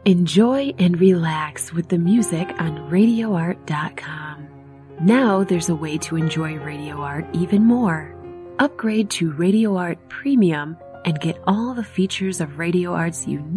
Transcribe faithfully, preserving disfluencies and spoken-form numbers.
Enjoy and relax with the music on radio art dot com. Now there's a way to enjoy RadioArt even more. Upgrade to RadioArt Premium and get all the features of RadioArt's unique